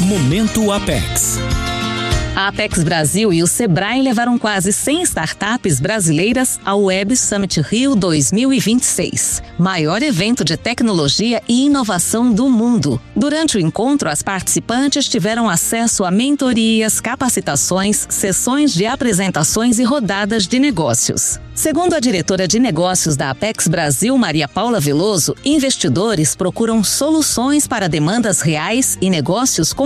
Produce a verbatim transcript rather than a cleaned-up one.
Momento Apex. A Apex Brasil e o Sebrae levaram quase cem startups brasileiras ao Web Summit Rio dois mil e vinte e seis, maior evento de tecnologia e inovação do mundo. Durante o encontro, as participantes tiveram acesso a mentorias, capacitações, sessões de apresentações e rodadas de negócios. Segundo a diretora de negócios da Apex Brasil, Maria Paula Veloso, investidores procuram soluções para demandas reais e negócios com